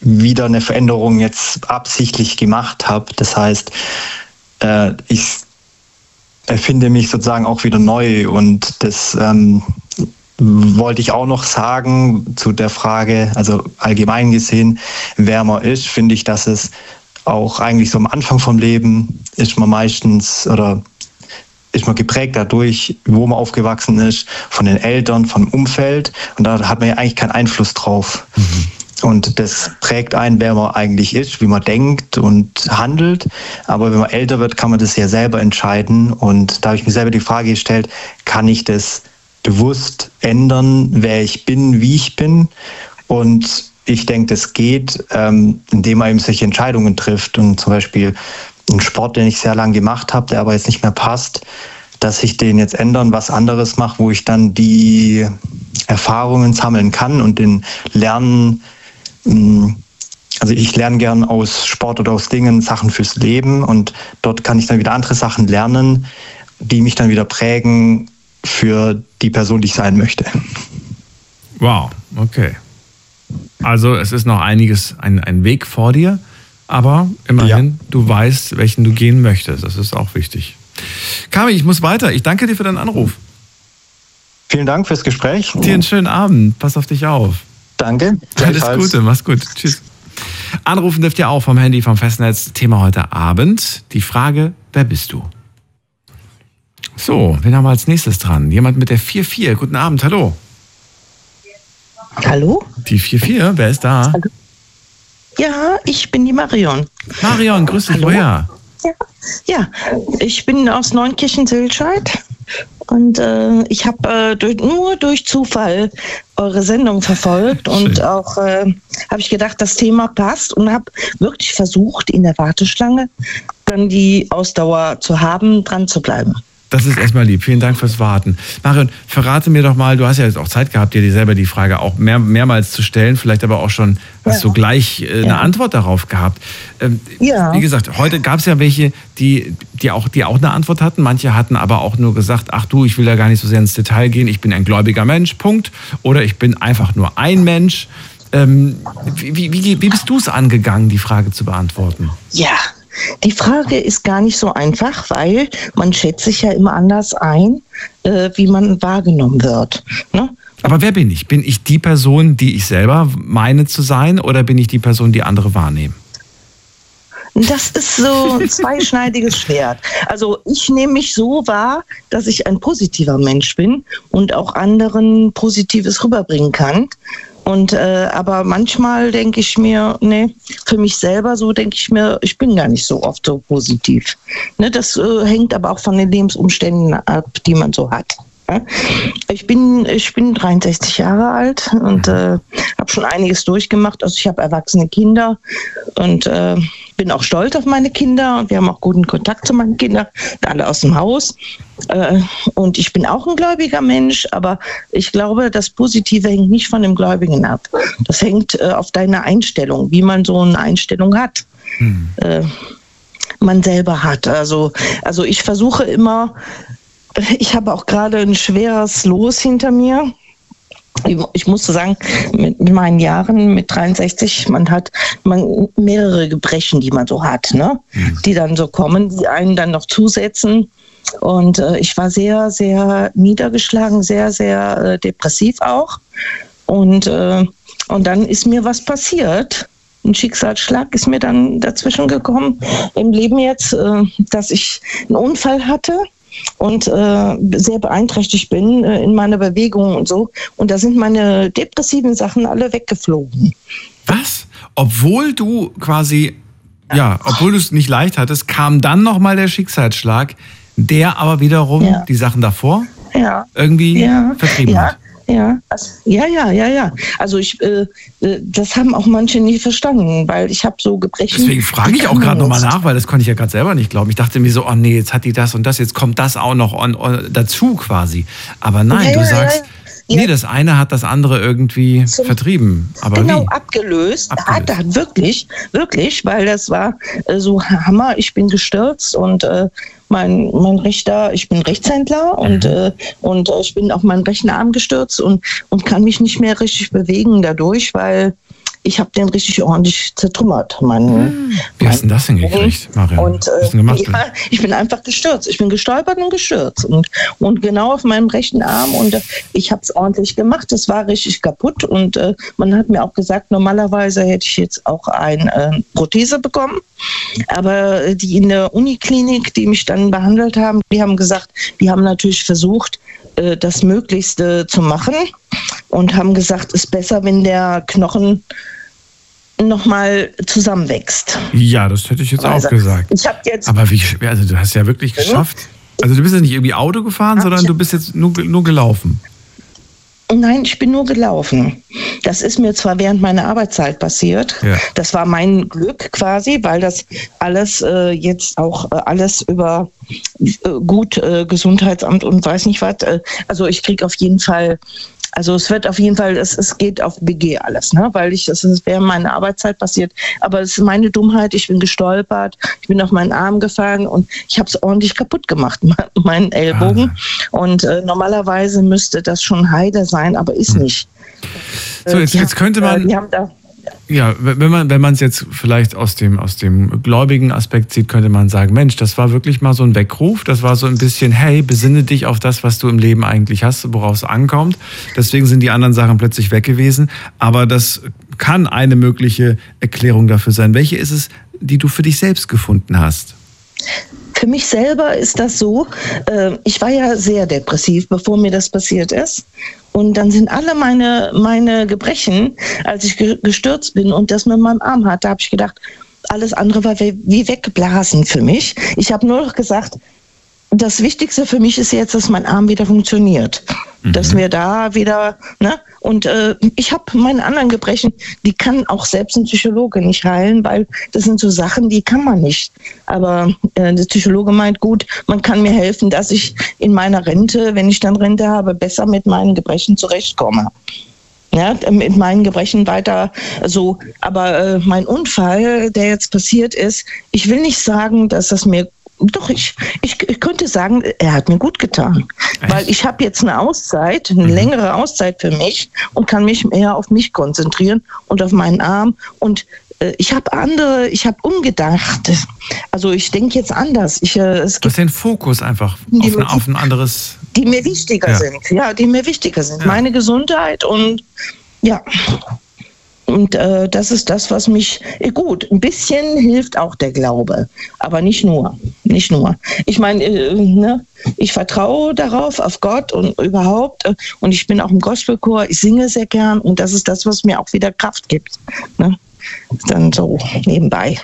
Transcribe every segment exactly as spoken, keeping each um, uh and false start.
wieder eine Veränderung jetzt absichtlich gemacht habe. Das heißt, äh, ich erfinde mich sozusagen auch wieder neu und das ähm, wollte ich auch noch sagen zu der Frage, also allgemein gesehen, wer man ist, finde ich, dass es auch eigentlich so am Anfang vom Leben ist man meistens oder ist man geprägt dadurch, wo man aufgewachsen ist, von den Eltern, vom Umfeld und da hat man ja eigentlich keinen Einfluss drauf. Mhm. Und das prägt einen, wer man eigentlich ist, wie man denkt und handelt. Aber wenn man älter wird, kann man das ja selber entscheiden. Und da habe ich mir selber die Frage gestellt, kann ich das bewusst ändern, wer ich bin, wie ich bin? Und ich denke, das geht, ähm, indem man eben solche Entscheidungen trifft. Und zum Beispiel einen Sport, den ich sehr lange gemacht habe, der aber jetzt nicht mehr passt, dass ich den jetzt ändern, was anderes mache, wo ich dann die Erfahrungen sammeln kann und den Lernen. Also ich lerne gern aus Sport oder aus Dingen Sachen fürs Leben und dort kann ich dann wieder andere Sachen lernen, die mich dann wieder prägen für die Person, die ich sein möchte. Wow, okay. Also es ist noch einiges, ein, ein Weg vor dir, aber immerhin, ja. Du weißt, welchen du gehen möchtest. Das ist auch wichtig. Kami, ich muss weiter. Ich danke dir für deinen Anruf. Vielen Dank fürs Gespräch. Dir einen schönen Abend. Pass auf dich auf. Danke. Alles Gute, mach's gut. Tschüss. Anrufen dürft ihr auch vom Handy, vom Festnetz. Thema heute Abend. Die Frage, wer bist du? So, wen haben wir als nächstes dran? Jemand mit der vier vier. Guten Abend, hallo. Hallo? Die vier vier, wer ist da? Hallo. Ja, ich bin die Marion. Marion, grüß dich, woher? Ja, ja, ich bin aus Neunkirchen-Silscheid. Und äh, ich habe äh, durch, nur durch Zufall eure Sendung verfolgt und Schön. auch äh, habe ich gedacht, das Thema passt und habe wirklich versucht, in der Warteschlange dann die Ausdauer zu haben, dran zu bleiben. Das ist erstmal lieb. Vielen Dank fürs Warten. Marion, verrate mir doch mal, du hast ja jetzt auch Zeit gehabt, dir selber die Frage auch mehr, mehrmals zu stellen, vielleicht aber auch schon, hast ja. du gleich äh, eine ja. Antwort darauf gehabt. Ähm, ja. Wie gesagt, heute gab es ja welche, die, die, auch, die auch eine Antwort hatten. Manche hatten aber auch nur gesagt, ach du, ich will da gar nicht so sehr ins Detail gehen, ich bin ein gläubiger Mensch, Punkt. Oder ich bin einfach nur ein Mensch. Ähm, wie, wie, wie, wie bist du es angegangen, die Frage zu beantworten? Ja. Die Frage ist gar nicht so einfach, weil man schätzt sich ja immer anders ein, äh, wie man wahrgenommen wird. Ne? Aber wer bin ich? Bin ich die Person, die ich selber meine zu sein, oder bin ich die Person, die andere wahrnehmen? Das ist so ein zweischneidiges Schwert. Also ich nehme mich so wahr, dass ich ein positiver Mensch bin und auch anderen Positives rüberbringen kann. Und äh, aber manchmal denke ich mir, nee, für mich selber so denke ich mir, ich bin gar nicht so oft so positiv. Ne, das äh, hängt aber auch von den Lebensumständen ab, die man so hat. Ne? Ich bin ich bin dreiundsechzig Jahre alt und äh, habe schon einiges durchgemacht. Also ich habe erwachsene Kinder und äh, bin auch stolz auf meine Kinder und wir haben auch guten Kontakt zu meinen Kindern, alle aus dem Haus. Äh, und ich bin auch ein gläubiger Mensch, aber ich glaube, das Positive hängt nicht von dem Gläubigen ab. Das hängt äh, auf deine Einstellung, wie man so eine Einstellung hat. Hm. Äh, man selber hat. Also, also ich versuche immer, ich habe auch gerade ein schweres Los hinter mir. Ich musste sagen, mit meinen Jahren, mit dreiundsechzig, man hat man mehrere Gebrechen, die man so hat, ne? Mhm. Die dann so kommen, die einen dann noch zusetzen. Und äh, ich war sehr, sehr niedergeschlagen, sehr, sehr äh, depressiv auch. Und, äh, und dann ist mir was passiert. Ein Schicksalsschlag ist mir dann dazwischen gekommen im Leben jetzt, äh, dass ich einen Unfall hatte. Und äh, sehr beeinträchtigt bin äh, in meiner Bewegung und so. Und da sind meine depressiven Sachen alle weggeflogen. Was? Obwohl du quasi, ja, obwohl du es nicht leicht hattest, kam dann nochmal der Schicksalsschlag, der aber wiederum ja. die Sachen davor ja. irgendwie ja. vertrieben ja. hat. Ja, also, ja, ja, ja, ja. Also ich, äh, das haben auch manche nie verstanden, weil ich habe so Gebrechen. Deswegen frage ich auch gerade nochmal nach, weil das konnte ich ja gerade selber nicht glauben. Ich dachte mir so, oh nee, jetzt hat die das und das, jetzt kommt das auch noch on, on, dazu quasi. Aber nein, ja, du ja, sagst, ja, ja. nee, das eine hat das andere irgendwie Zum, vertrieben. Aber genau, wie? Abgelöst. abgelöst. Hat, hat wirklich, wirklich, weil das war äh, so Hammer. Ich bin gestürzt und äh, Mein, mein rechter, ich bin Rechtshändler und, mhm. äh, und ich bin auf meinen rechten Arm gestürzt und, und kann mich nicht mehr richtig bewegen dadurch, weil ich habe den richtig ordentlich zertrümmert. Mein, hm. Wie hast du denn das hingekriegt, Marion? Und, äh, gemacht, ja, ich bin einfach gestürzt. Ich bin gestolpert und gestürzt. Und, und genau auf meinem rechten Arm. Und äh, ich habe es ordentlich gemacht. Das war richtig kaputt. Und äh, man hat mir auch gesagt, normalerweise hätte ich jetzt auch eine äh, Prothese bekommen. Aber die in der Uniklinik, die mich dann behandelt haben, die haben gesagt, die haben natürlich versucht, äh, das Möglichste zu machen. Und haben gesagt, es ist besser, wenn der Knochen nochmal zusammenwächst. Ja, das hätte ich jetzt also, auch gesagt. Ich habe jetzt. Aber wie schwer, also du hast ja wirklich geschafft. Also du bist ja nicht irgendwie Auto gefahren, Ach, sondern du bist jetzt nur, nur gelaufen. Nein, ich bin nur gelaufen. Das ist mir zwar während meiner Arbeitszeit passiert. Ja. Das war mein Glück quasi, weil das alles äh, jetzt auch äh, alles über äh, gut äh, Gesundheitsamt und weiß nicht was. Äh, also ich kriege auf jeden Fall. Also es wird auf jeden Fall, es, es geht auf B G alles, ne? Weil ich, es ist während meiner Arbeitszeit passiert. Aber es ist meine Dummheit, ich bin gestolpert, ich bin auf meinen Arm gefallen und ich habe es ordentlich kaputt gemacht, meinen Ellbogen. Ah. Und äh, normalerweise müsste das schon heile sein, aber ist nicht. So, jetzt, jetzt könnte man... Die haben da, Ja, wenn man wenn man es jetzt vielleicht aus dem aus dem gläubigen Aspekt sieht, könnte man sagen, Mensch, das war wirklich mal so ein Weckruf, das war so ein bisschen, hey, besinne dich auf das, was du im Leben eigentlich hast, worauf es ankommt. Deswegen sind die anderen Sachen plötzlich weg gewesen. Aber das kann eine mögliche Erklärung dafür sein. Welche ist es, die du für dich selbst gefunden hast? Für mich selber ist das so, äh, ich war ja sehr depressiv, bevor mir das passiert ist. Und dann sind alle meine, meine Gebrechen, als ich ge- gestürzt bin und das mit meinem Arm hatte, habe ich gedacht, alles andere war wie weggeblasen für mich. Ich habe nur noch gesagt, das Wichtigste für mich ist jetzt, dass mein Arm wieder funktioniert. Mhm. Dass wir da wieder, ne? Und äh, ich habe meine anderen Gebrechen, die kann auch selbst ein Psychologe nicht heilen, weil das sind so Sachen, die kann man nicht. Aber äh, der Psychologe meint, gut, man kann mir helfen, dass ich in meiner Rente, wenn ich dann Rente habe, besser mit meinen Gebrechen zurechtkomme. Ja, mit meinen Gebrechen weiter so. Aber äh, mein Unfall, der jetzt passiert ist, ich will nicht sagen, dass das mir Doch, ich, ich, ich könnte sagen, er hat mir gut getan. Echt? Weil ich habe jetzt eine Auszeit, eine mhm. längere Auszeit für mich und kann mich mehr auf mich konzentrieren und auf meinen Arm. Und äh, ich habe andere, ich habe umgedacht. Also ich denke jetzt anders. Ich, äh, es gibt den Fokus einfach auf, ein, auf ein anderes... Die mir wichtiger ja. sind. Ja, die mir wichtiger sind. Ja. Meine Gesundheit und ja... Und äh, das ist das, was mich, äh, gut, ein bisschen hilft auch der Glaube, aber nicht nur, nicht nur. Ich meine, äh, ne, ich vertraue darauf, auf Gott und überhaupt, äh, und ich bin auch im Gospelchor, ich singe sehr gern und das ist das, was mir auch wieder Kraft gibt. Ne? Dann so nebenbei.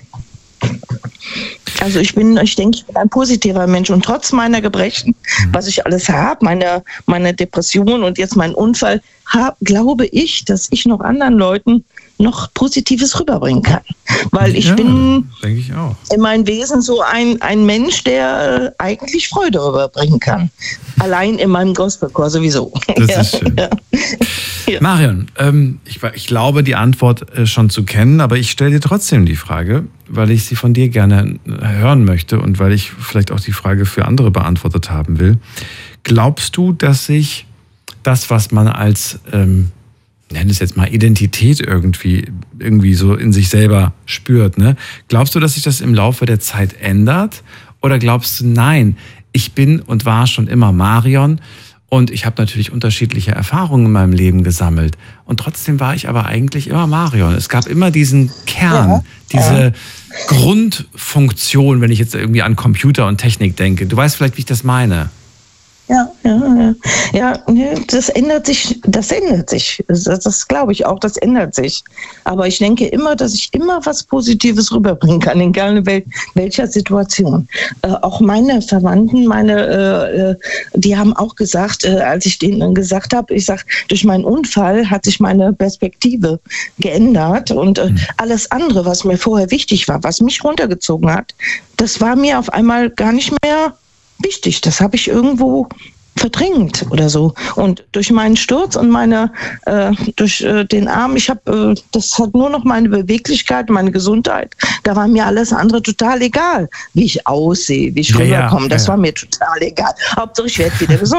Also ich bin, ich denke, ich bin ein positiver Mensch und trotz meiner Gebrechen, was ich alles habe, meine, meine Depression und jetzt meinen Unfall, hab, glaube ich, dass ich noch anderen Leuten noch Positives rüberbringen kann. Weil ich ja, bin denke ich auch. in meinem Wesen so ein, ein Mensch, der eigentlich Freude rüberbringen kann. Allein in meinem Gospelchor sowieso. Das ja. ist schön. Ja. Ja. Marion, ähm, ich, ich glaube, die Antwort äh, schon zu kennen, aber ich stelle dir trotzdem die Frage, weil ich sie von dir gerne hören möchte und weil ich vielleicht auch die Frage für andere beantwortet haben will. Glaubst du, dass sich das, was man als, ähm, nenn es jetzt mal Identität irgendwie, irgendwie so in sich selber spürt, ne? Glaubst du, dass sich das im Laufe der Zeit ändert? Oder glaubst du, nein, ich bin und war schon immer Marion und ich habe natürlich unterschiedliche Erfahrungen in meinem Leben gesammelt. Und trotzdem war ich aber eigentlich immer Marion. Es gab immer diesen Kern, ja, diese ja. Grundfunktion, wenn ich jetzt irgendwie an Computer und Technik denke. Du weißt vielleicht, wie ich das meine. Ja, ja, ja, ja, das ändert sich, das ändert sich. Das, das glaube ich auch, das ändert sich. Aber ich denke immer, dass ich immer was Positives rüberbringen kann, egal in wel, welcher Situation. Äh, auch meine Verwandten, meine, äh, die haben auch gesagt, äh, als ich denen gesagt habe, ich sag, durch meinen Unfall hat sich meine Perspektive geändert und äh, alles andere, was mir vorher wichtig war, was mich runtergezogen hat, das war mir auf einmal gar nicht mehr wichtig, das habe ich irgendwo verdrängt oder so. Und durch meinen Sturz und meine, äh, durch äh, den Arm, ich habe, äh, das hat nur noch meine Beweglichkeit, meine Gesundheit. Da war mir alles andere total egal, wie ich aussehe, wie ich ja, rüberkomme. ja, das ja. war mir total egal. Hauptsache ich werde wieder gesund.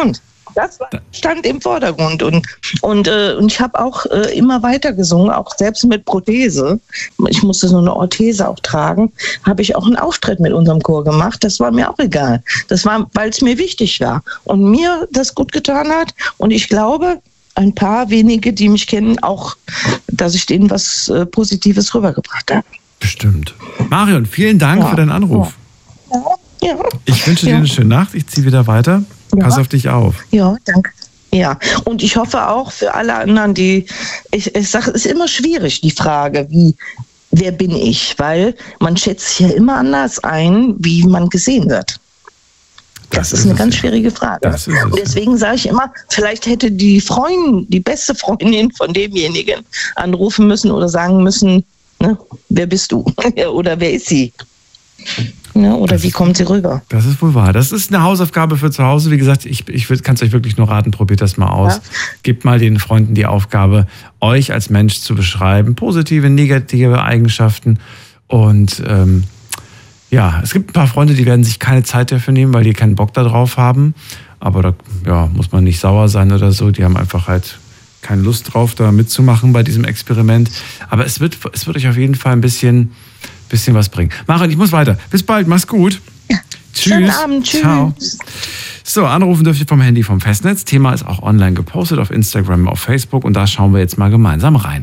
Das stand im Vordergrund. Und, und, äh, und ich habe auch äh, immer weiter gesungen, auch selbst mit Prothese. Ich musste so eine Orthese auch tragen. Habe ich auch einen Auftritt mit unserem Chor gemacht. Das war mir auch egal. Das war, weil es mir wichtig war. Und mir das gut getan hat. Und ich glaube, ein paar wenige, die mich kennen, auch, dass ich denen was äh, Positives rübergebracht habe. Bestimmt. Marion, vielen Dank ja. für deinen Anruf. Ja. Ja. Ich wünsche dir ja. eine schöne Nacht. Ich ziehe wieder weiter. Ja. Pass auf dich auf. Ja, danke. Ja, und ich hoffe auch für alle anderen, die, ich, ich sage, es ist immer schwierig, die Frage, wie, wer bin ich? Weil man schätzt sich ja immer anders ein, wie man gesehen wird. Das, das ist, ist eine ganz ja. schwierige Frage. Das ist und deswegen sage ich immer, vielleicht hätte die Freundin, die beste Freundin von demjenigen anrufen müssen oder sagen müssen, ne, wer bist du? Oder wer ist sie? Ja, oder das wie kommt sie rüber? Das ist wohl wahr. Das ist eine Hausaufgabe für zu Hause. Wie gesagt, ich, ich kann es euch wirklich nur raten, probiert das mal aus. Ja. Gebt mal den Freunden die Aufgabe, euch als Mensch zu beschreiben. Positive, negative Eigenschaften. Und ähm, ja, es gibt ein paar Freunde, die werden sich keine Zeit dafür nehmen, weil die keinen Bock darauf haben. Aber da ja, muss man nicht sauer sein oder so. Die haben einfach halt keine Lust drauf, da mitzumachen bei diesem Experiment. Aber es wird, es wird euch auf jeden Fall ein bisschen... bisschen was bringen. Marion, ich muss weiter. Bis bald, mach's gut. Ja. Tschüss. Schönen Abend, tschüss. Ciao. So, anrufen dürft ihr vom Handy vom Festnetz. Thema ist auch online gepostet auf Instagram, auf Facebook und da schauen wir jetzt mal gemeinsam rein.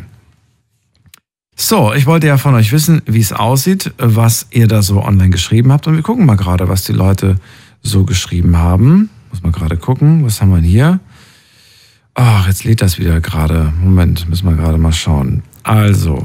So, ich wollte ja von euch wissen, wie es aussieht, was ihr da so online geschrieben habt und wir gucken mal gerade, was die Leute so geschrieben haben. Muss mal gerade gucken, was haben wir denn hier? Ach, jetzt lädt das wieder gerade. Moment, müssen wir gerade mal schauen. Also...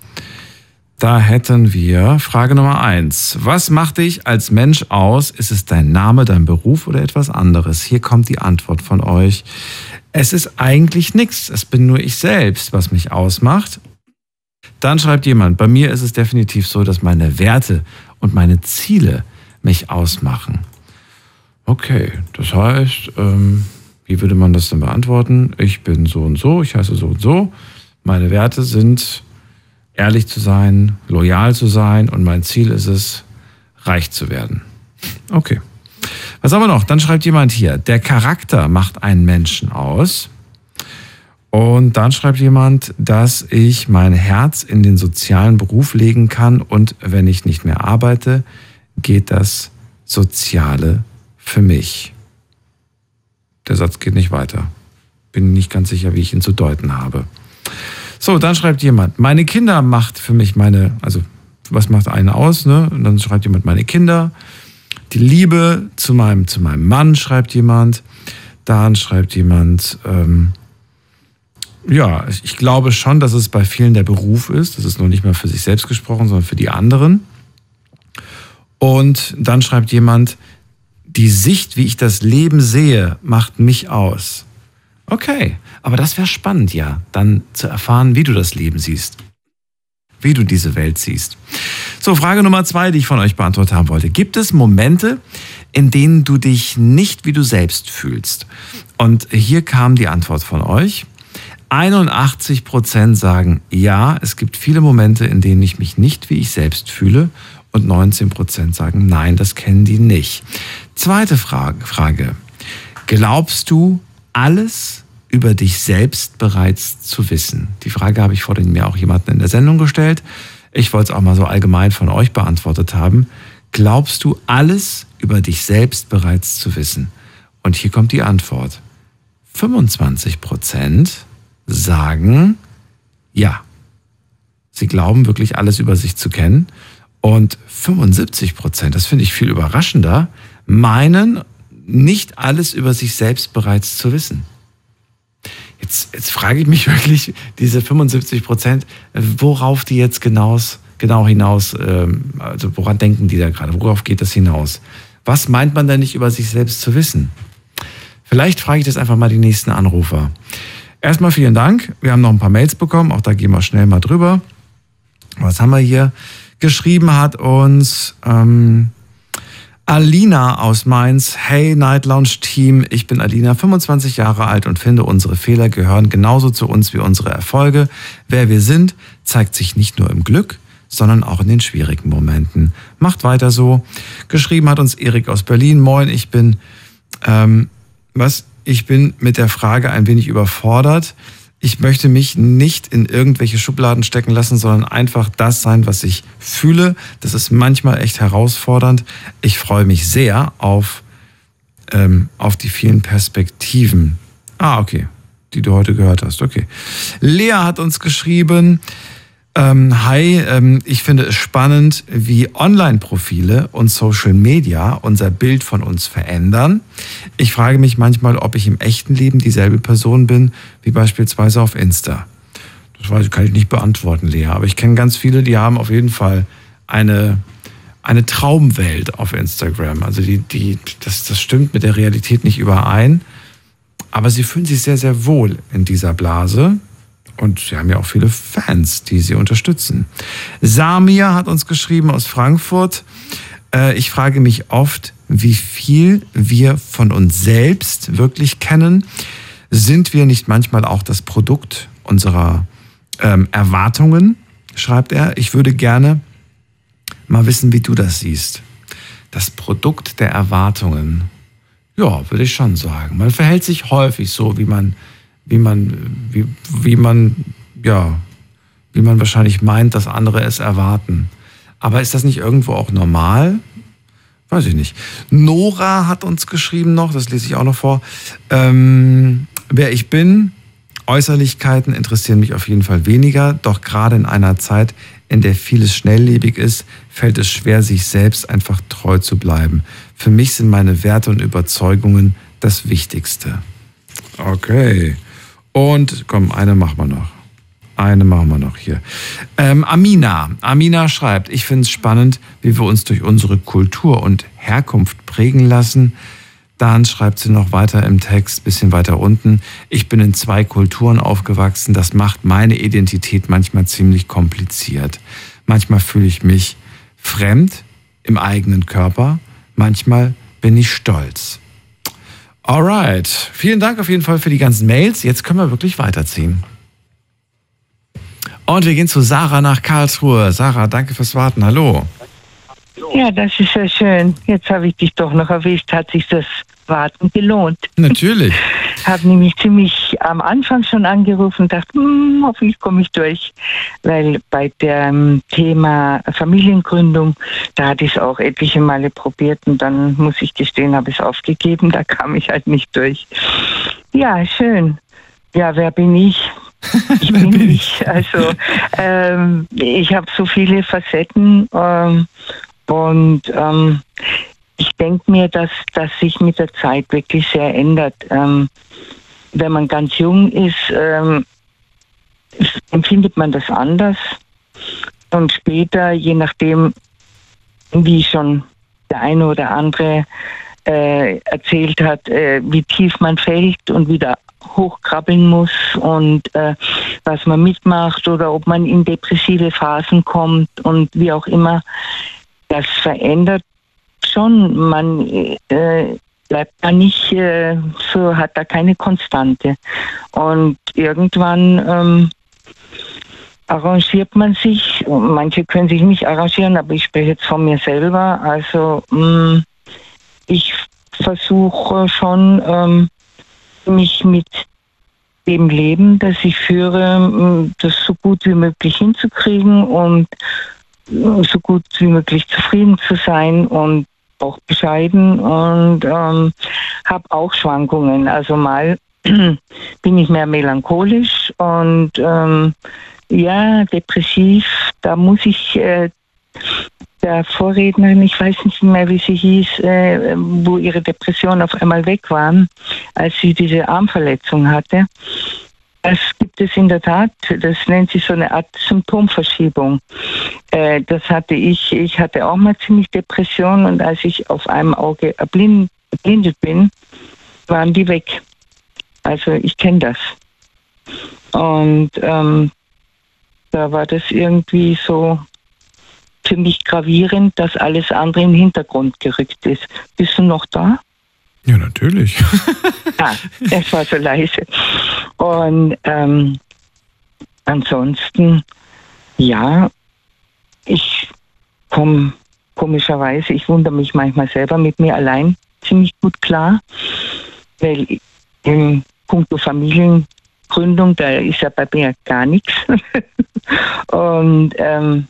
Da hätten wir Frage Nummer eins. Was macht dich als Mensch aus? Ist es dein Name, dein Beruf oder etwas anderes? Hier kommt die Antwort von euch. Es ist eigentlich nichts. Es bin nur ich selbst, was mich ausmacht. Dann schreibt jemand, bei mir ist es definitiv so, dass meine Werte und meine Ziele mich ausmachen. Okay, das heißt, ähm, wie würde man das denn beantworten? Ich bin so und so, ich heiße so und so. Meine Werte sind... ehrlich zu sein, loyal zu sein und mein Ziel ist es, reich zu werden. Okay. Was haben wir noch? Dann schreibt jemand hier, der Charakter macht einen Menschen aus. Und dann schreibt jemand, dass ich mein Herz in den sozialen Beruf legen kann und wenn ich nicht mehr arbeite, geht das Soziale für mich. Der Satz geht nicht weiter. Bin nicht ganz sicher, wie ich ihn zu deuten habe. So, dann schreibt jemand, meine Kinder macht für mich meine, also was macht einen aus, ne? Und dann schreibt jemand, meine Kinder. Die Liebe zu meinem, zu meinem Mann, schreibt jemand. Dann schreibt jemand, ähm, ja, ich glaube schon, dass es bei vielen der Beruf ist. Das ist noch nicht mal für sich selbst gesprochen, sondern für die anderen. Und dann schreibt jemand, die Sicht, wie ich das Leben sehe, macht mich aus. Okay, aber das wäre spannend, ja, dann zu erfahren, wie du das Leben siehst, wie du diese Welt siehst. So, Frage Nummer zwei, die ich von euch beantwortet haben wollte. Gibt es Momente, in denen du dich nicht wie du selbst fühlst? Und hier kam die Antwort von euch. einundachtzig Prozent sagen, ja, es gibt viele Momente, in denen ich mich nicht wie ich selbst fühle. Und neunzehn Prozent sagen, nein, das kennen die nicht. Zweite Frage, Frage. Glaubst du, alles über dich selbst bereits zu wissen? Die Frage habe ich vor mir auch jemanden in der Sendung gestellt. Ich wollte es auch mal so allgemein von euch beantwortet haben. Glaubst du, alles über dich selbst bereits zu wissen? Und hier kommt die Antwort. fünfundzwanzig Prozent sagen ja. Sie glauben wirklich alles über sich zu kennen. Und fünfundsiebzig Prozent, das finde ich viel überraschender, meinen, nicht alles über sich selbst bereits zu wissen. Jetzt, jetzt frage ich mich wirklich, diese fünfundsiebzig Prozent, worauf die jetzt genau, genau hinaus, also woran denken die da gerade, worauf geht das hinaus? Was meint man denn nicht über sich selbst zu wissen? Vielleicht frage ich das einfach mal die nächsten Anrufer. Erstmal vielen Dank, wir haben noch ein paar Mails bekommen, auch da gehen wir schnell mal drüber. Was haben wir hier? Geschrieben hat uns... Ähm, Alina aus Mainz. Hey Night Lounge Team, ich bin Alina, fünfundzwanzig Jahre alt und finde, unsere Fehler gehören genauso zu uns wie unsere Erfolge. Wer wir sind, zeigt sich nicht nur im Glück, sondern auch in den schwierigen Momenten. Macht weiter so. Geschrieben hat uns Erik aus Berlin. Moin, ich bin, ähm, was? ich bin mit der Frage ein wenig überfordert. Ich möchte mich nicht in irgendwelche Schubladen stecken lassen, sondern einfach das sein, was ich fühle. Das ist manchmal echt herausfordernd. Ich freue mich sehr auf, ähm, auf die vielen Perspektiven. Ah, okay, die du heute gehört hast. Okay. Lea hat uns geschrieben, ähm, hi, ähm, ich finde es spannend, wie Online-Profile und Social Media unser Bild von uns verändern. Ich frage mich manchmal, ob ich im echten Leben dieselbe Person bin, wie beispielsweise auf Insta. Das weiß ich, kann ich nicht beantworten, Lea, aber ich kenne ganz viele, die haben auf jeden Fall eine, eine Traumwelt auf Instagram. Also die, die, das, das stimmt mit der Realität nicht überein, aber sie fühlen sich sehr, sehr wohl in dieser Blase. Und sie haben ja auch viele Fans, die sie unterstützen. Samir hat uns geschrieben aus Frankfurt. Äh, ich frage mich oft, wie viel wir von uns selbst wirklich kennen. Sind wir nicht manchmal auch das Produkt unserer ähm, Erwartungen, schreibt er. Ich würde gerne mal wissen, wie du das siehst. Das Produkt der Erwartungen. Ja, würde ich schon sagen. Man verhält sich häufig so, wie man wie man, wie, wie man, ja, wie man wahrscheinlich meint, dass andere es erwarten. Aber ist das nicht irgendwo auch normal? Weiß ich nicht. Nora hat uns geschrieben noch, das lese ich auch noch vor. Ähm, wer ich bin, Äußerlichkeiten interessieren mich auf jeden Fall weniger, doch gerade in einer Zeit, in der vieles schnelllebig ist, fällt es schwer, sich selbst einfach treu zu bleiben. Für mich sind meine Werte und Überzeugungen das Wichtigste. Okay. Und komm, eine machen wir noch. Eine machen wir noch hier. Ähm, Amina. Amina schreibt, ich finde es spannend, wie wir uns durch unsere Kultur und Herkunft prägen lassen. Dann schreibt sie noch weiter im Text, bisschen weiter unten. Ich bin in zwei Kulturen aufgewachsen. Das macht meine Identität manchmal ziemlich kompliziert. Manchmal fühle ich mich fremd im eigenen Körper. Manchmal bin ich stolz. Alright, vielen Dank auf jeden Fall für die ganzen Mails. Jetzt können wir wirklich weiterziehen. Und wir gehen zu Sarah nach Karlsruhe. Sarah, danke fürs Warten. Hallo. Ja, das ist sehr schön. Jetzt habe ich dich doch noch erwischt. Hat sich das Warten gelohnt? Natürlich. Ich habe nämlich ziemlich am Anfang schon angerufen und dachte, hm, hoffentlich komme ich durch. Weil bei dem Thema Familiengründung, da hatte ich es auch etliche Male probiert und dann muss ich gestehen, habe ich es aufgegeben. Da kam ich halt nicht durch. Ja, schön. Ja, wer bin ich? Ich bin ich. Also ähm, ich habe so viele Facetten ähm, und ähm, ich denke mir, dass das sich mit der Zeit wirklich sehr ändert. Ähm, wenn man ganz jung ist, ähm, empfindet man das anders. Und später, je nachdem, wie schon der eine oder andere äh, erzählt hat, äh, wie tief man fällt und wieder hochkrabbeln muss und äh, was man mitmacht oder ob man in depressive Phasen kommt und wie auch immer, das verändert schon. Man äh, bleibt da nicht äh, so, hat da keine Konstante. Und irgendwann ähm, arrangiert man sich. Manche können sich nicht arrangieren, aber ich spreche jetzt von mir selber. Also mh, ich versuche schon, ähm, mich mit dem Leben, das ich führe, das so gut wie möglich hinzukriegen und so gut wie möglich zufrieden zu sein und auch bescheiden und ähm, habe auch Schwankungen. Also mal bin ich mehr melancholisch und ähm, ja, depressiv. Da muss ich äh, der Vorrednerin, ich weiß nicht mehr, wie sie hieß, äh, wo ihre Depression auf einmal weg waren, als sie diese Armverletzung hatte. Das gibt es in der Tat, das nennt sich so eine Art Symptomverschiebung. Äh, das hatte ich, ich hatte auch mal ziemlich Depression und als ich auf einem Auge erblind, erblindet bin, waren die weg. Also ich kenne das. Und ähm, da war das irgendwie so für mich gravierend, dass alles andere im Hintergrund gerückt ist. Bist du noch da? Ja, natürlich. Ah, es war so leise. Und ähm, ansonsten, ja, ich komme komischerweise, ich wundere mich manchmal selber mit mir allein ziemlich gut klar, weil im Punkto Familiengründung, da ist ja bei mir gar nichts. Und ähm,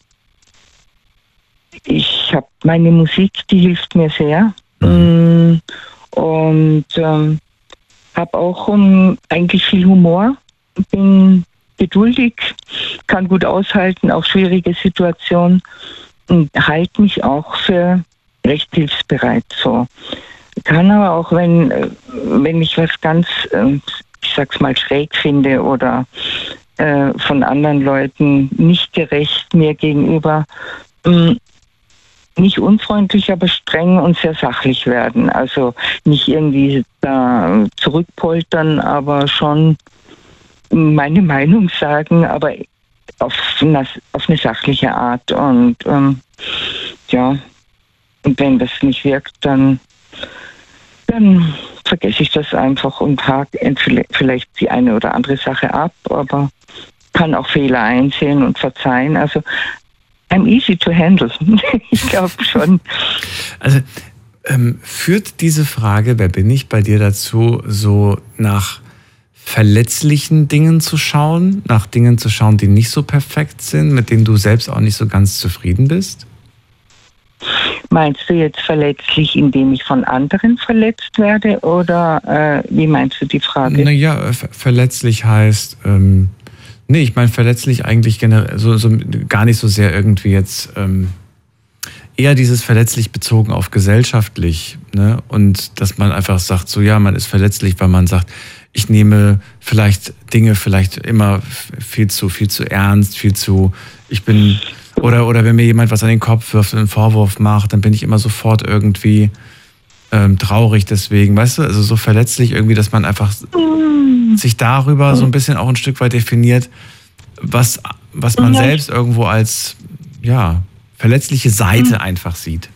ich habe meine Musik, die hilft mir sehr. Mhm. Und ähm, habe auch um, eigentlich viel Humor, bin geduldig, kann gut aushalten, auch schwierige Situationen und halte mich auch für recht hilfsbereit. So. Kann aber auch, wenn, wenn ich was ganz, ich sag's mal, schräg finde oder äh, von anderen Leuten nicht gerecht mir gegenüber, mh, nicht unfreundlich, aber streng und sehr sachlich werden. Also nicht irgendwie da zurückpoltern, aber schon meine Meinung sagen, aber auf eine, auf eine sachliche Art. Und ähm, ja, und wenn das nicht wirkt, dann, dann vergesse ich das einfach und hake vielleicht die eine oder andere Sache ab, aber kann auch Fehler einsehen und verzeihen. Also I'm easy to handle. Ich glaube schon. Also ähm, führt diese Frage, wer bin ich, bei dir dazu, so nach verletzlichen Dingen zu schauen, nach Dingen zu schauen, die nicht so perfekt sind, mit denen du selbst auch nicht so ganz zufrieden bist? Meinst du jetzt verletzlich, indem ich von anderen verletzt werde, oder äh, wie meinst du die Frage? Naja, ver- verletzlich heißt... Ähm, Nee, ich meine verletzlich eigentlich generell, so, so gar nicht so sehr irgendwie jetzt, ähm, eher dieses verletzlich bezogen auf gesellschaftlich, ne? Und dass man einfach sagt, so ja, man ist verletzlich, weil man sagt, ich nehme vielleicht Dinge vielleicht immer viel zu, viel zu ernst, viel zu, ich bin, oder, oder wenn mir jemand was an den Kopf wirft und einen Vorwurf macht, dann bin ich immer sofort irgendwie ähm, traurig deswegen, weißt du, also so verletzlich irgendwie, dass man einfach sich darüber so ein bisschen auch ein Stück weit definiert, was, was man ja. selbst irgendwo als ja, verletzliche Seite einfach sieht.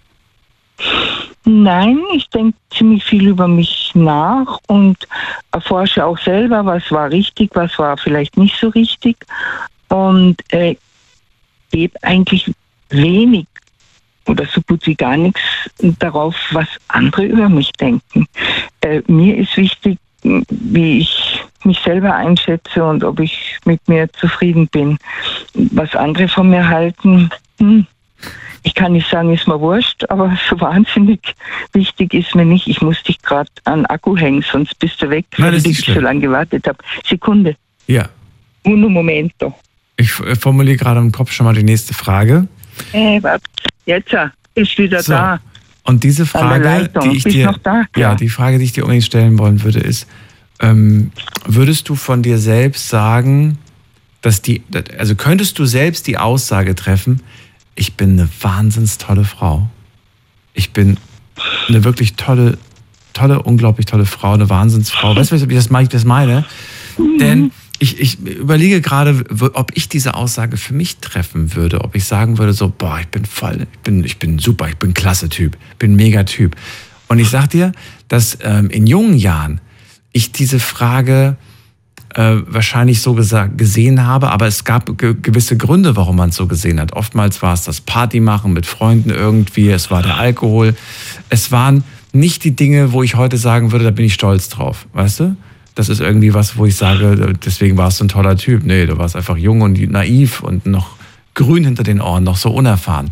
Nein, ich denke ziemlich viel über mich nach und erforsche auch selber, was war richtig, was war vielleicht nicht so richtig, und äh, gebe eigentlich wenig oder so gut wie gar nichts darauf, was andere über mich denken. Äh, mir ist wichtig, wie ich mich selber einschätze und ob ich mit mir zufrieden bin. Was andere von mir halten, hm, ich kann nicht sagen, ist mir wurscht, aber so wahnsinnig wichtig ist mir nicht. Ich muss dich gerade an Akku hängen, sonst bist du weg, Nein, weil ich so lange gewartet habe. Sekunde. Ja. Uno momento. Ich formuliere gerade im Kopf schon mal die nächste Frage. Äh, warte. Jetzt ist wieder so. da. Und diese Frage, die ich Bist dir, noch da? ja, ja, die Frage, die ich dir unbedingt stellen wollen würde, ist, ähm, würdest du von dir selbst sagen, dass die, also könntest du selbst die Aussage treffen, ich bin eine wahnsinns tolle Frau. Ich bin eine wirklich tolle, tolle, unglaublich tolle Frau, eine Wahnsinnsfrau. Weißt du, wie das, wie ich das meine? Mhm. Denn Ich, ich überlege gerade, ob ich diese Aussage für mich treffen würde, ob ich sagen würde so, boah, ich bin voll, ich bin, ich bin super, ich bin klasse Typ, bin mega Typ. Und ich sag dir, dass ähm, in jungen Jahren ich diese Frage äh, wahrscheinlich so gesagt, gesehen habe, aber es gab ge- gewisse Gründe, warum man es so gesehen hat. Oftmals war es das Party machen mit Freunden irgendwie, es war der Alkohol, es waren nicht die Dinge, wo ich heute sagen würde, da bin ich stolz drauf, weißt du? Das ist irgendwie was, wo ich sage, deswegen warst du ein toller Typ. Nee, du warst einfach jung und naiv und noch grün hinter den Ohren, noch so unerfahren.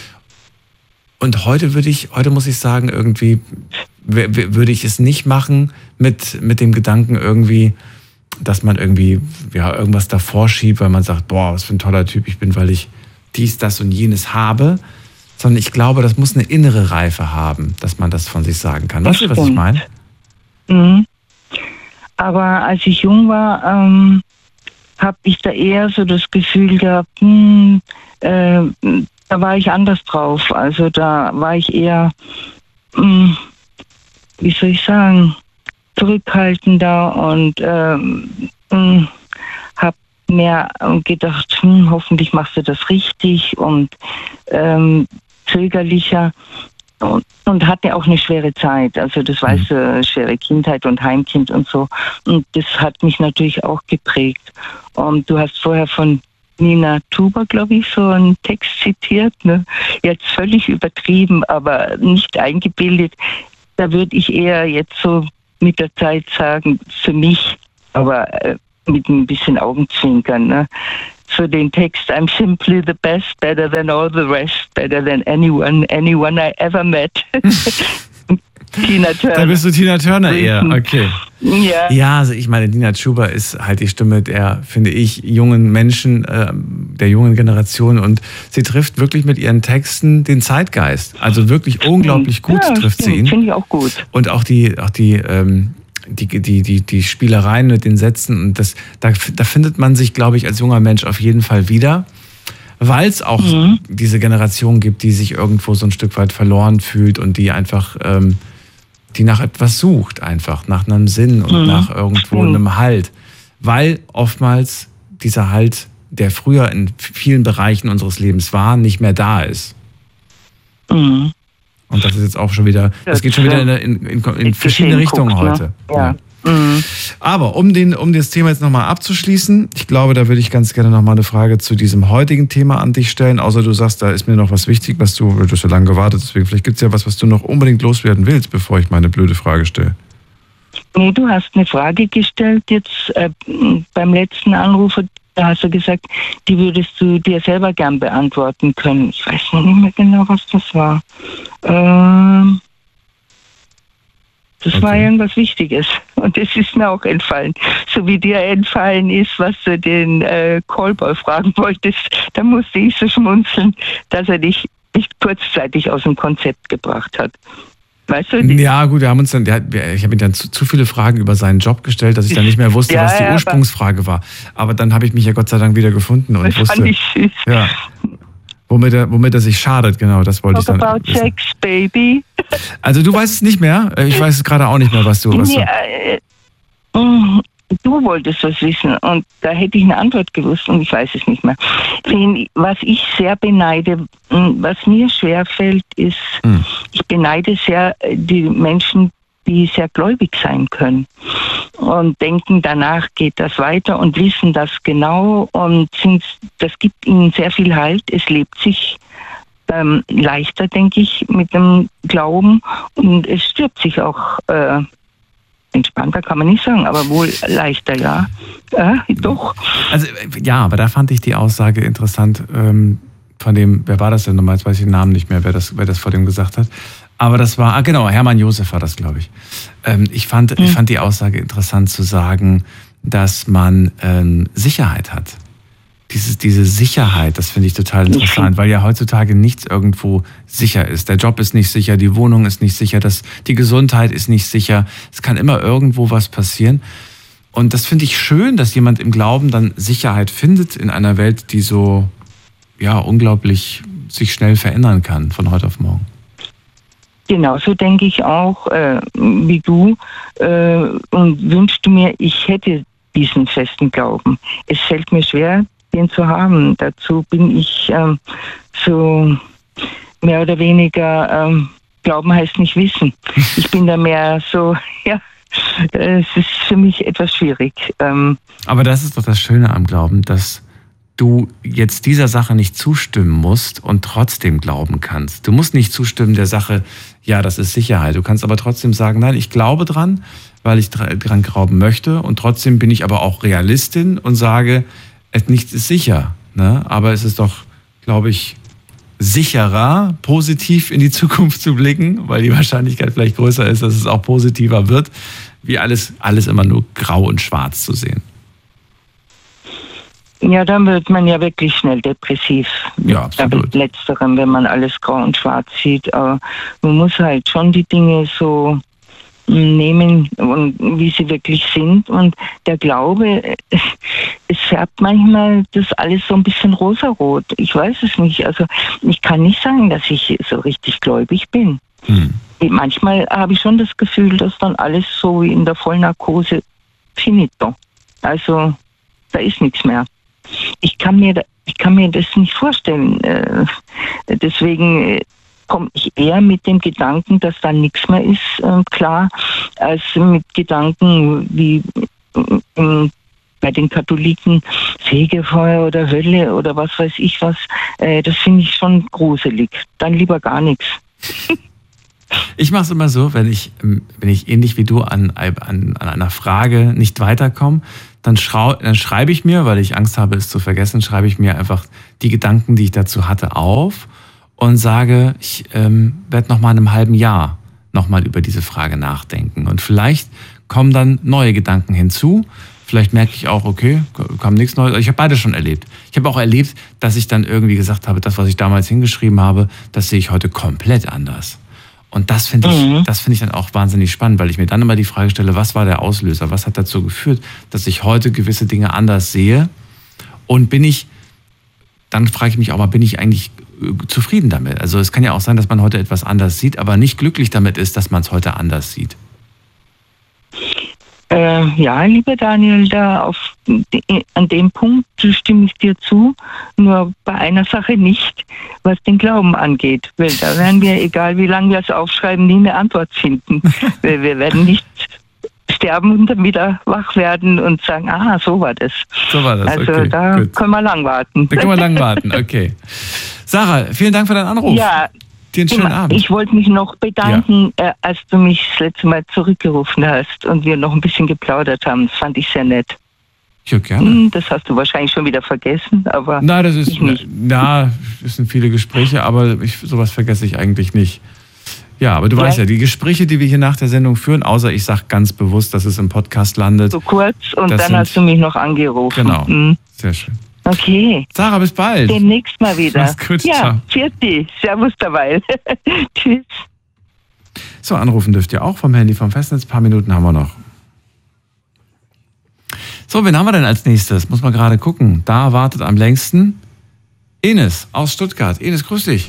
Und heute würde ich, heute muss ich sagen, irgendwie würde ich es nicht machen mit, mit dem Gedanken irgendwie, dass man irgendwie ja, irgendwas davor schiebt, weil man sagt, boah, was für ein toller Typ ich bin, weil ich dies, das und jenes habe. Sondern ich glaube, das muss eine innere Reife haben, dass man das von sich sagen kann. Weißt du, was ich meine? Mhm. Aber als ich jung war, ähm, habe ich da eher so das Gefühl gehabt, hm, äh, da war ich anders drauf. Also da war ich eher, hm, wie soll ich sagen, zurückhaltender und ähm, hm, habe mehr gedacht, hm, hoffentlich machst du das richtig und ähm, zögerlicher. Und, und hatte auch eine schwere Zeit, also das weißt du, schwere Kindheit und Heimkind und so. Und das hat mich natürlich auch geprägt. Und du hast vorher von Nina Tuber, glaube ich, so einen Text zitiert, ne? Jetzt völlig übertrieben, aber nicht eingebildet. Da würde ich eher jetzt so mit der Zeit sagen, für mich, aber äh, mit ein bisschen Augenzwinkern, ne? Für den Text, I'm simply the best, better than all the rest, better than anyone, anyone I ever met. Tina Turner. Da bist du Tina Turner eher, okay. Ja. Ja, also ich meine, Nina Chuba ist halt die Stimme der, finde ich, jungen Menschen, äh, der jungen Generation, und sie trifft wirklich mit ihren Texten den Zeitgeist. Also wirklich unglaublich gut ja, trifft stimmt. sie ihn. Finde ich auch gut. Und auch die, auch die, ähm, die, die, die, die Spielereien mit den Sätzen, und das, da, da findet man sich, glaube ich, als junger Mensch auf jeden Fall wieder. Weil es auch mhm. diese Generation gibt, die sich irgendwo so ein Stück weit verloren fühlt und die einfach, ähm, die nach etwas sucht, einfach nach einem Sinn und mhm. nach irgendwo mhm. einem Halt. Weil oftmals dieser Halt, der früher in vielen Bereichen unseres Lebens war, nicht mehr da ist. Mhm. Und das ist jetzt auch schon wieder, das geht schon wieder in, in, in, in verschiedene Richtungen guckt, heute. Ne? Ja. Ja. Mhm. Aber um, den, um das Thema jetzt nochmal abzuschließen, ich glaube, da würde ich ganz gerne nochmal eine Frage zu diesem heutigen Thema an dich stellen, außer du sagst, da ist mir noch was wichtig, was du, du hast ja lange gewartet, deswegen vielleicht gibt es ja was, was du noch unbedingt loswerden willst, bevor ich meine blöde Frage stelle. Nee, du hast eine Frage gestellt jetzt äh, beim letzten Anrufer, da hast du gesagt, die würdest du dir selber gern beantworten können. Ich weiß noch nicht mehr genau, was das war. Ähm... Das okay. war irgendwas Wichtiges und es ist mir auch entfallen. So wie dir entfallen ist, was du den äh, Callboy fragen wolltest, da musste ich so schmunzeln, dass er dich nicht kurzzeitig aus dem Konzept gebracht hat. Weißt du? Ja gut, wir haben uns dann, der, ich habe ihm dann zu, zu viele Fragen über seinen Job gestellt, dass ich dann nicht mehr wusste, ja, was die ja, Ursprungsfrage war. Aber dann habe ich mich ja Gott sei Dank wieder gefunden und das wusste, fand ich süß. Ja, womit er, womit er sich schadet, genau, das wollte Talk ich dann about wissen. Sex, baby. Also du weißt es nicht mehr? Ich weiß es gerade auch nicht mehr, was du... Was nee, äh, du wolltest was wissen und da hätte ich eine Antwort gewusst und ich weiß es nicht mehr. Was ich sehr beneide, was mir schwerfällt, ist, hm. ich beneide sehr die Menschen, die sehr gläubig sein können und denken, danach geht das weiter und wissen das genau und sind, das gibt ihnen sehr viel Halt, es lebt sich ähm, leichter, denke ich, mit dem Glauben und es stirbt sich auch äh, entspannter, kann man nicht sagen, aber wohl leichter, ja. Äh, doch. Also ja, aber da fand ich die Aussage interessant ähm, von dem, wer war das denn nochmal, jetzt weiß ich den Namen nicht mehr, wer das, wer das vor dem gesagt hat. Aber das war, ah genau, Hermann Josef war das, glaube ich. Ähm, ich, fand, mhm. ich fand die Aussage interessant zu sagen, dass man ähm, Sicherheit hat. Dieses, diese Sicherheit, das finde ich total interessant, weil ja heutzutage nichts irgendwo sicher ist. Der Job ist nicht sicher, die Wohnung ist nicht sicher, das, die Gesundheit ist nicht sicher. Es kann immer irgendwo was passieren. Und das finde ich schön, dass jemand im Glauben dann Sicherheit findet in einer Welt, die so ja, unglaublich sich schnell verändern kann von heute auf morgen. Genau, so denke ich auch äh, wie du äh, und wünschst du mir, ich hätte diesen festen Glauben. Es fällt mir schwer, den zu haben. Dazu bin ich ähm, so mehr oder weniger, ähm, Glauben heißt nicht wissen. Ich bin da mehr so, ja, es ist für mich etwas schwierig. Ähm, Aber das ist doch das Schöne am Glauben, dass du jetzt dieser Sache nicht zustimmen musst und trotzdem glauben kannst. Du musst nicht zustimmen der Sache, ja, das ist Sicherheit. Du kannst aber trotzdem sagen, nein, ich glaube dran, weil ich dran glauben möchte und trotzdem bin ich aber auch Realistin und sage, nichts ist sicher, ne? Aber es ist doch, glaube ich, sicherer, positiv in die Zukunft zu blicken, weil die Wahrscheinlichkeit vielleicht größer ist, dass es auch positiver wird, wie alles, alles immer nur grau und schwarz zu sehen. Ja, dann wird man ja wirklich schnell depressiv. Ja, absolut. Mit Letzterem, wenn man alles grau und schwarz sieht. Aber man muss halt schon die Dinge so nehmen, und wie sie wirklich sind. Und der Glaube, es, es färbt manchmal das alles so ein bisschen rosarot. Ich weiß es nicht. Also ich kann nicht sagen, dass ich so richtig gläubig bin. Hm. Manchmal habe ich schon das Gefühl, dass dann alles so wie in der Vollnarkose finito. Also da ist nichts mehr. Ich kann mir, ich kann mir das nicht vorstellen. Deswegen komme ich eher mit dem Gedanken, dass da nichts mehr ist, klar, als mit Gedanken wie bei den Katholiken Fegefeuer oder Hölle oder was weiß ich was. Das finde ich schon gruselig. Dann lieber gar nichts. Ich mache es immer so, wenn ich, wenn ich ähnlich wie du an, an, an einer Frage nicht weiterkomme, dann, schrau, dann schreibe ich mir, weil ich Angst habe, es zu vergessen, schreibe ich mir einfach die Gedanken, die ich dazu hatte, auf und sage, ich ähm, werde noch mal in einem halben Jahr noch mal über diese Frage nachdenken. Und vielleicht kommen dann neue Gedanken hinzu. Vielleicht merke ich auch, okay, kam nichts Neues. Ich habe beides schon erlebt. Ich habe auch erlebt, dass ich dann irgendwie gesagt habe, das, was ich damals hingeschrieben habe, das sehe ich heute komplett anders. Und das finde ich, mhm. das finde ich dann auch wahnsinnig spannend, weil ich mir dann immer die Frage stelle, was war der Auslöser? Was hat dazu geführt, dass ich heute gewisse Dinge anders sehe? Und bin ich, dann frage ich mich auch mal, bin ich eigentlich zufrieden damit? Also es kann ja auch sein, dass man heute etwas anders sieht, aber nicht glücklich damit ist, dass man es heute anders sieht. Äh, ja, lieber Daniel, da auf, an dem Punkt stimme ich dir zu, nur bei einer Sache nicht, was den Glauben angeht. Weil da werden wir, egal wie lange wir es aufschreiben, nie eine Antwort finden. wir, wir werden nicht sterben und dann wieder wach werden und sagen, ah, so war das. So war das, also okay, da gut. können wir lang warten. Da können wir lang warten, okay. Sarah, vielen Dank für deinen Anruf. Ja. Dir einen schönen Abend. Ich wollte mich noch bedanken, ja. äh, als du mich das letzte Mal zurückgerufen hast und wir noch ein bisschen geplaudert haben. Das fand ich sehr nett. Ja, gerne. Hm, das hast du wahrscheinlich schon wieder vergessen, aber Nein, das ist, ich nicht. Na, das sind viele Gespräche, aber ich, sowas vergesse ich eigentlich nicht. Ja, aber du ja. weißt ja, die Gespräche, die wir hier nach der Sendung führen, außer ich sage ganz bewusst, dass es im Podcast landet. So kurz und dann sind, hast du mich noch angerufen. Genau, hm. Sehr schön. Okay. Sarah, bis bald. Demnächst mal wieder. Mach's gut, ja, Pfiat. Servus dabei. Tschüss. So, anrufen dürft ihr auch vom Handy, vom Festnetz. Ein paar Minuten haben wir noch. So, wen haben wir denn als nächstes? Muss man gerade gucken. Da wartet am längsten Enes aus Stuttgart. Enes, grüß dich.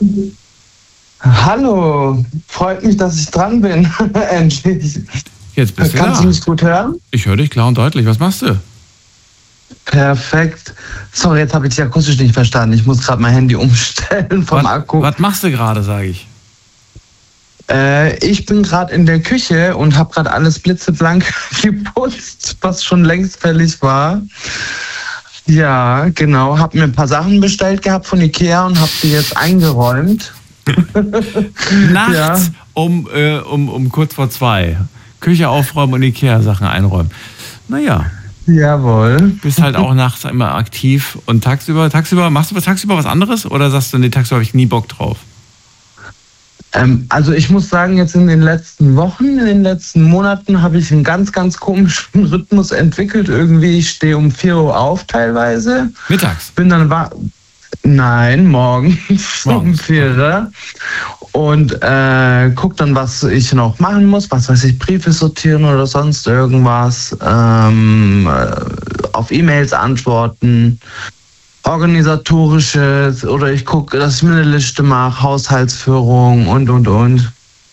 Hallo, freut mich, dass ich dran bin. Endlich. Jetzt bist du Kannst da. du mich gut hören? Ich höre dich klar und deutlich. Was machst du? Perfekt. Sorry, jetzt habe ich dich akustisch nicht verstanden. Ich muss gerade mein Handy umstellen vom was, Akku. Was machst du gerade, sage ich? Äh, ich bin gerade in der Küche und habe gerade alles blitzeblank geputzt, was schon längst fällig war. Ja, genau. Habe mir ein paar Sachen bestellt gehabt von Ikea und habe die jetzt eingeräumt. Nachts ja. um, äh, um, um kurz vor zwei. Küche aufräumen und Ikea-Sachen einräumen. Naja. Jawohl. Bist halt auch nachts immer aktiv und tagsüber, tagsüber, machst du tagsüber was anderes oder sagst du, nee, tagsüber habe ich nie Bock drauf? Ähm, also ich muss sagen, jetzt in den letzten Wochen, in den letzten Monaten habe ich einen ganz, ganz komischen Rhythmus entwickelt. Irgendwie, ich stehe um vier Uhr auf teilweise. Mittags? Bin dann wa- Nein, morgens um vier. Und äh, guck dann, was ich noch machen muss, was weiß ich, Briefe sortieren oder sonst irgendwas, ähm, auf E-Mails antworten, organisatorisches, oder ich gucke, dass ich mir eine Liste mache, Haushaltsführung und, und, und.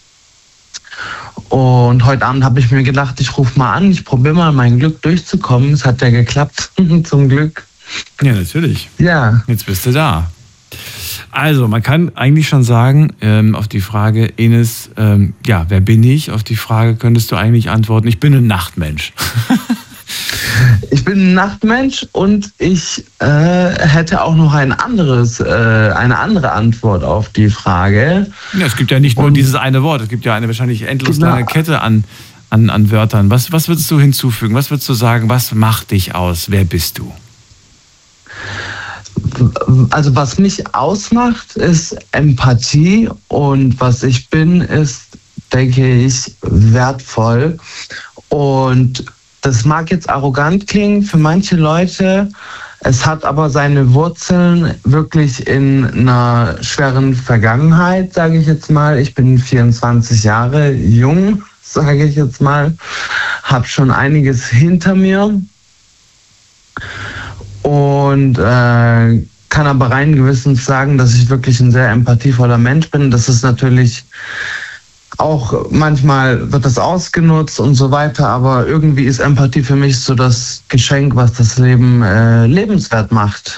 Und heute Abend habe ich mir gedacht, ich rufe mal an, ich probiere mal mein Glück durchzukommen. Es hat ja geklappt, zum Glück. Ja, natürlich. Ja. Jetzt bist du da. Also, man kann eigentlich schon sagen, ähm, auf die Frage, Enes, ähm, ja, wer bin ich? Auf die Frage könntest du eigentlich antworten, ich bin ein Nachtmensch. Ich bin ein Nachtmensch und ich äh, hätte auch noch ein anderes, äh, eine andere Antwort auf die Frage. Ja, es gibt ja nicht nur und dieses eine Wort, es gibt ja eine wahrscheinlich endlos genau. lange Kette an, an, an Wörtern. Was, was würdest du hinzufügen? Was würdest du sagen, was macht dich aus? Wer bist du? Also was mich ausmacht, ist Empathie, und was ich bin, ist, denke ich, wertvoll. Und das mag jetzt arrogant klingen für manche Leute, es hat aber seine Wurzeln wirklich in einer schweren Vergangenheit, sage ich jetzt mal. Ich bin vierundzwanzig Jahre jung, sage ich jetzt mal, habe schon einiges hinter mir. Und äh, kann aber rein gewissens sagen, dass ich wirklich ein sehr empathievoller Mensch bin. Das ist natürlich auch, manchmal wird das ausgenutzt und so weiter, aber irgendwie ist Empathie für mich so das Geschenk, was das Leben äh, lebenswert macht.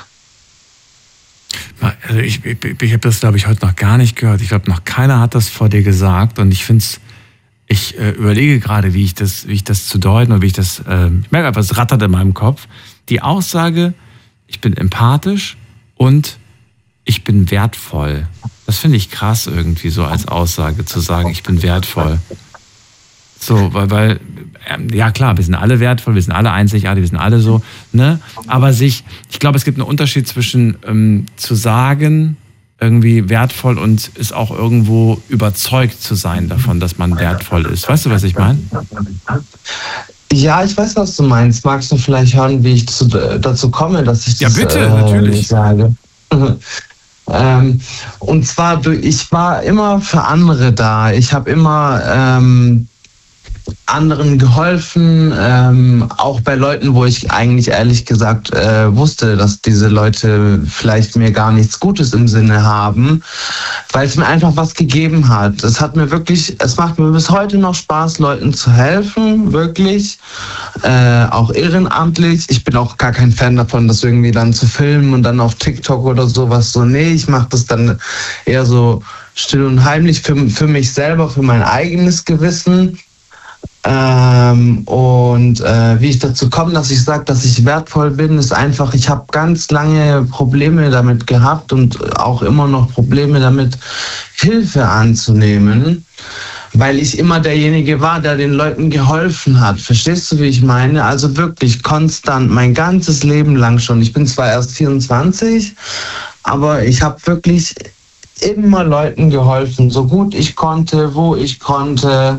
Also ich, ich, ich habe das, glaube ich, heute noch gar nicht gehört. Ich glaube, noch keiner hat das vor dir gesagt, und ich finde es, ich äh, überlege gerade, wie ich das, wie ich das zu deuten und wie ich das, äh, ich merke einfach, es rattert in meinem Kopf. Die Aussage, ich bin empathisch und ich bin wertvoll. Das finde ich krass irgendwie so als Aussage zu sagen, ich bin wertvoll. So, weil, weil, ja klar, wir sind alle wertvoll, wir sind alle einzigartig, wir sind alle so, ne? Aber sich, ich glaube, es gibt einen Unterschied zwischen ähm, zu sagen, irgendwie wertvoll und ist auch irgendwo überzeugt zu sein davon, dass man wertvoll ist. Weißt du, was ich meine? Ja, ich weiß, was du meinst. Magst du vielleicht hören, wie ich zu, dazu komme, dass ich das ja, bitte, äh, natürlich. sage? ähm, und zwar, ich war immer für andere da. Ich habe immer ähm, anderen geholfen, ähm, auch bei Leuten, wo ich eigentlich ehrlich gesagt äh, wusste, dass diese Leute vielleicht mir gar nichts Gutes im Sinne haben, weil es mir einfach was gegeben hat. Es hat mir wirklich, es macht mir bis heute noch Spaß, Leuten zu helfen, wirklich, äh, auch ehrenamtlich. Ich bin auch gar kein Fan davon, das irgendwie dann zu filmen und dann auf TikTok oder sowas so. Nee, ich mache das dann eher so still und heimlich für, für mich selber, für mein eigenes Gewissen. Ähm, und äh, wie ich dazu komme, dass ich sage, dass ich wertvoll bin, ist einfach, ich habe ganz lange Probleme damit gehabt und auch immer noch Probleme damit, Hilfe anzunehmen, weil ich immer derjenige war, der den Leuten geholfen hat. Verstehst du, wie ich meine? Also wirklich konstant, mein ganzes Leben lang schon. Ich bin zwar erst vierundzwanzig, aber ich habe wirklich immer Leuten geholfen, so gut ich konnte, wo ich konnte.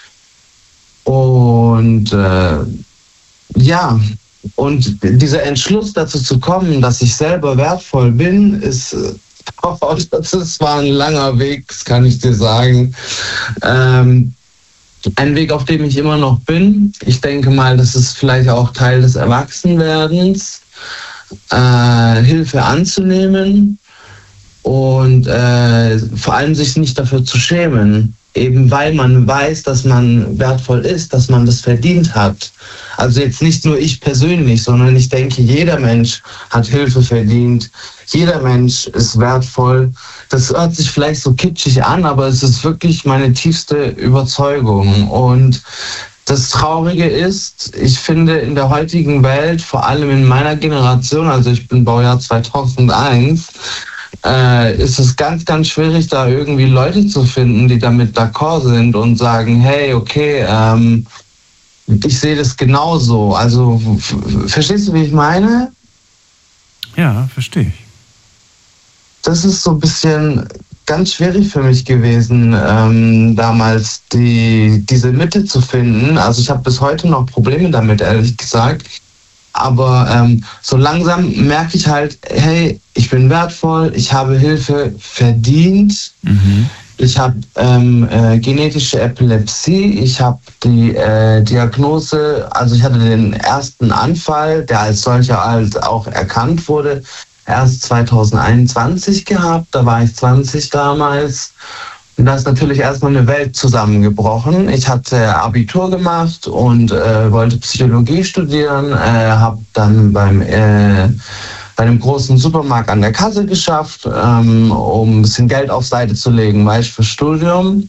Und äh, ja, und dieser Entschluss dazu zu kommen, dass ich selber wertvoll bin, ist, das war ein langer Weg, das kann ich dir sagen. Ähm, ein Weg, auf dem ich immer noch bin. Ich denke mal, das ist vielleicht auch Teil des Erwachsenwerdens, äh, Hilfe anzunehmen und äh, vor allem sich nicht dafür zu schämen. Eben weil man weiß, dass man wertvoll ist, dass man das verdient hat. Also jetzt nicht nur ich persönlich, sondern ich denke, jeder Mensch hat Hilfe verdient. Jeder Mensch ist wertvoll. Das hört sich vielleicht so kitschig an, aber es ist wirklich meine tiefste Überzeugung. Und das Traurige ist, ich finde in der heutigen Welt, vor allem in meiner Generation, also ich bin Baujahr zweitausendeins, Äh, ist es ganz, ganz schwierig, da irgendwie Leute zu finden, die damit d'accord sind und sagen, hey, okay, ähm, ich sehe das genauso. Also, f- verstehst du, wie ich meine? Ja, verstehe ich. Das ist so ein bisschen ganz schwierig für mich gewesen, ähm, damals die, diese Mitte zu finden. Also ich habe bis heute noch Probleme damit, ehrlich gesagt. Aber ähm, so langsam merke ich halt, hey, ich bin wertvoll, ich habe Hilfe verdient, mhm. ich habe ähm, äh, genetische Epilepsie, ich habe die äh, Diagnose, also ich hatte den ersten Anfall, der als solcher halt auch erkannt wurde, erst zweitausendeinundzwanzig gehabt, da war ich zwanzig damals. Und da ist natürlich erstmal eine Welt zusammengebrochen. Ich hatte Abitur gemacht und äh, wollte Psychologie studieren, äh, habe dann beim, äh, bei einem großen Supermarkt an der Kasse geschafft, ähm, um ein bisschen Geld auf Seite zu legen, weil ich für Studium.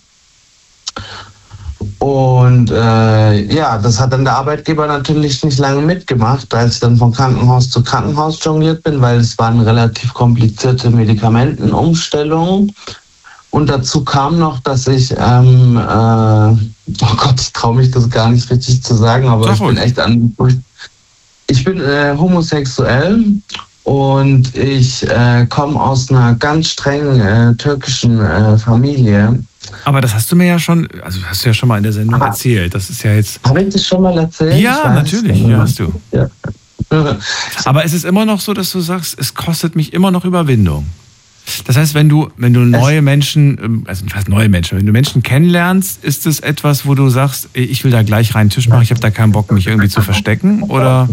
Und äh, ja, das hat dann der Arbeitgeber natürlich nicht lange mitgemacht, als ich dann von Krankenhaus zu Krankenhaus jongliert bin, weil es waren relativ komplizierte Medikamentenumstellungen. Und dazu kam noch, dass ich, ähm, äh, oh Gott, ich traue mich das gar nicht richtig zu sagen, aber Sag ich bin echt an, ich bin äh, homosexuell und ich äh, komme aus einer ganz strengen äh, türkischen äh, Familie. Aber das hast du mir ja schon, also hast du ja schon mal in der Sendung ah, erzählt. Das ist ja jetzt. Habe ich das schon mal erzählt? Ja, natürlich, ja, hast du. Ja. Aber es ist immer noch so, dass du sagst, es kostet mich immer noch Überwindung. Das heißt, wenn du, wenn du neue Menschen, also was neue Menschen, wenn du Menschen kennenlernst, ist es etwas, wo du sagst, ich will da gleich rein Tisch machen, ich habe da keinen Bock, mich irgendwie zu verstecken, oder?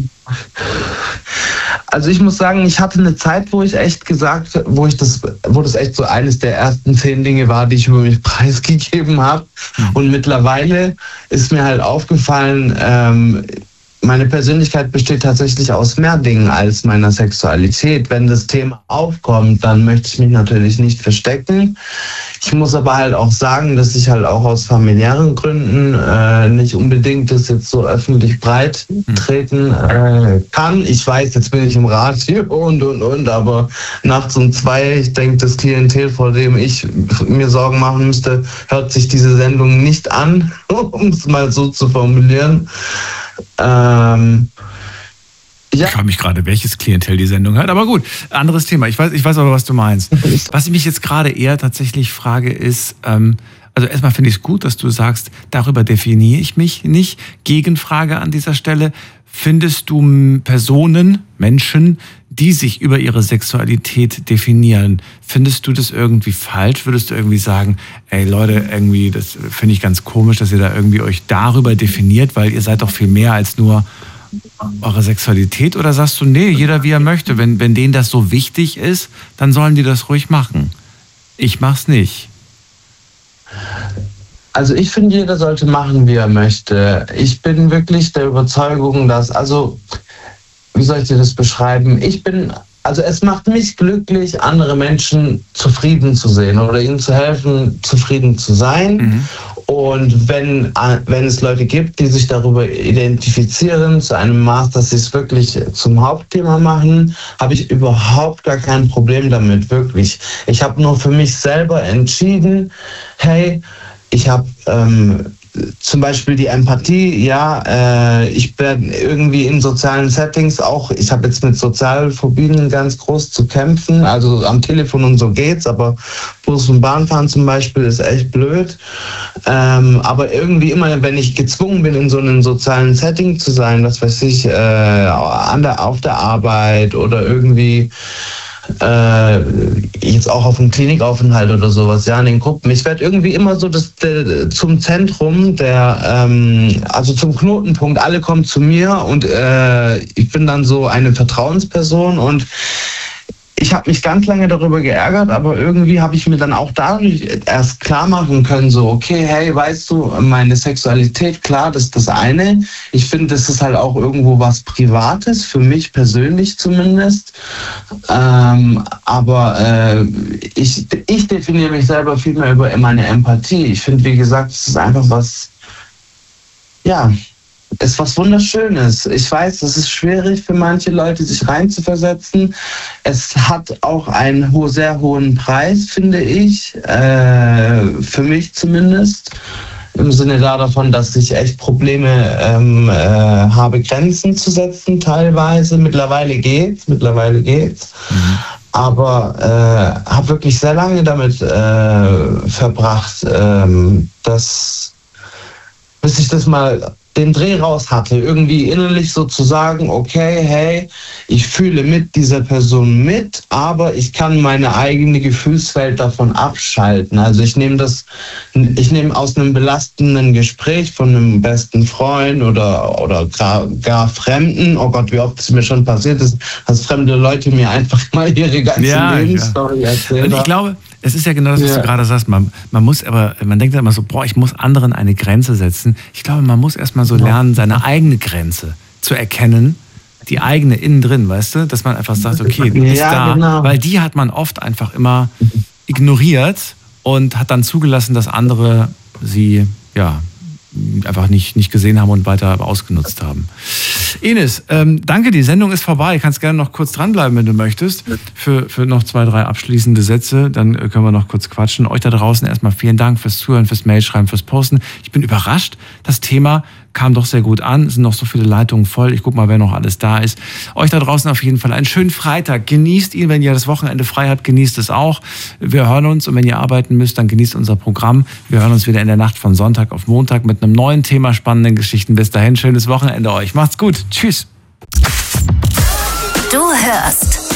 Also ich muss sagen, ich hatte eine Zeit, wo ich echt gesagt, wo ich das, wo das echt so eines der ersten zehn Dinge war, die ich über mich preisgegeben habe. Mhm. Und mittlerweile ist mir halt aufgefallen, ähm, meine Persönlichkeit besteht tatsächlich aus mehr Dingen als meiner Sexualität. Wenn das Thema aufkommt, dann möchte ich mich natürlich nicht verstecken. Ich muss aber halt auch sagen, dass ich halt auch aus familiären Gründen äh, nicht unbedingt das jetzt so öffentlich breit treten äh, kann. Ich weiß, jetzt bin ich im Radio und, und, und, aber nachts um zwei, ich denke, das Klientel, vor dem ich mir Sorgen machen müsste, hört sich diese Sendung nicht an, um es mal so zu formulieren. Ähm, Ja. Ich frage mich gerade, welches Klientel die Sendung hat. Aber gut, anderes Thema. Ich weiß, ich weiß aber, was du meinst. Was ich mich jetzt gerade eher tatsächlich frage, ist, ähm, also erstmal finde ich es gut, dass du sagst, darüber definiere ich mich nicht. Gegenfrage an dieser Stelle. Findest du Personen, Menschen, die sich über ihre Sexualität definieren, findest du das irgendwie falsch? Würdest du irgendwie sagen, ey Leute, irgendwie, das finde ich ganz komisch, dass ihr da irgendwie euch darüber definiert, weil ihr seid doch viel mehr als nur eure Sexualität, oder sagst du, nee, jeder wie er möchte, wenn, wenn denen das so wichtig ist, dann sollen die das ruhig machen. Ich mach's nicht. Also ich finde, jeder sollte machen, wie er möchte. Ich bin wirklich der Überzeugung, dass, also, wie soll ich dir das beschreiben? Ich bin, also es macht mich glücklich, andere Menschen zufrieden zu sehen oder ihnen zu helfen, zufrieden zu sein. Mhm. Und wenn, wenn es Leute gibt, die sich darüber identifizieren, zu einem Maß, dass sie es wirklich zum Hauptthema machen, habe ich überhaupt gar kein Problem damit, wirklich. Ich habe nur für mich selber entschieden, hey, ich habe ähm, zum Beispiel die Empathie, ja, äh, ich bin irgendwie in sozialen Settings auch, ich habe jetzt mit Sozialphobien ganz groß zu kämpfen, also am Telefon und so geht's, aber Bus- und Bahnfahren zum Beispiel ist echt blöd. Ähm, aber irgendwie immer, wenn ich gezwungen bin, in so einem sozialen Setting zu sein, was weiß ich, äh, an der, auf der Arbeit oder irgendwie Äh, jetzt auch auf einem Klinikaufenthalt oder sowas, ja, in den Gruppen. Ich werde irgendwie immer so das, der, zum Zentrum, der, ähm, also zum Knotenpunkt. Alle kommen zu mir und äh, ich bin dann so eine Vertrauensperson und ich habe mich ganz lange darüber geärgert, aber irgendwie habe ich mir dann auch dadurch erst klar machen können, so, okay, hey, weißt du, meine Sexualität, klar, das ist das eine. Ich finde, das ist halt auch irgendwo was Privates, für mich persönlich zumindest. Ähm, aber äh, ich, ich definiere mich selber viel mehr über meine Empathie. Ich finde, wie gesagt, es ist einfach was, ja, ist was Wunderschönes. Ich weiß, es ist schwierig für manche Leute, sich reinzuversetzen. Es hat auch einen ho- sehr hohen Preis, finde ich, äh, für mich zumindest. Im Sinne davon, dass ich echt Probleme ähm, äh, habe, Grenzen zu setzen teilweise. Mittlerweile geht's, mittlerweile geht's. Mhm. Aber äh, habe wirklich sehr lange damit äh, verbracht, ähm, dass, bis ich das mal den Dreh raus hatte, irgendwie innerlich so zu sagen, okay, hey, ich fühle mit dieser Person mit, aber ich kann meine eigene Gefühlswelt davon abschalten. Also ich nehme das, ich nehme aus einem belastenden Gespräch von einem besten Freund oder, oder gar, gar Fremden, oh Gott, wie oft es mir schon passiert ist, dass fremde Leute mir einfach mal ihre ganze ja, Lebensstory ja. erzählen. Und ich glaube, es ist ja genau das, was ja. du gerade sagst. Man, man muss aber, man denkt immer so, boah, ich muss anderen eine Grenze setzen. Ich glaube, man muss erstmal so lernen, seine eigene Grenze zu erkennen, die eigene innen drin, weißt du? Dass man einfach sagt, okay, die ist ja, da. Genau. Weil die hat man oft einfach immer ignoriert und hat dann zugelassen, dass andere sie, ja, einfach nicht, nicht gesehen haben und weiter ausgenutzt haben. Ines, ähm, danke, die Sendung ist vorbei. Du kannst gerne noch kurz dranbleiben, wenn du möchtest, für, für noch zwei, drei abschließende Sätze. Dann können wir noch kurz quatschen. Euch da draußen erstmal vielen Dank fürs Zuhören, fürs Mailschreiben, fürs Posten. Ich bin überrascht. Das Thema kam doch sehr gut an. Es sind noch so viele Leitungen voll. Ich guck mal, wer noch alles da ist. Euch da draußen auf jeden Fall einen schönen Freitag. Genießt ihn, wenn ihr das Wochenende frei habt, genießt es auch. Wir hören uns und wenn ihr arbeiten müsst, dann genießt unser Programm. Wir hören uns wieder in der Nacht von Sonntag auf Montag mit einem neuen Thema, spannenden Geschichten. Bis dahin, schönes Wochenende euch. Macht's gut. Tschüss. Du hörst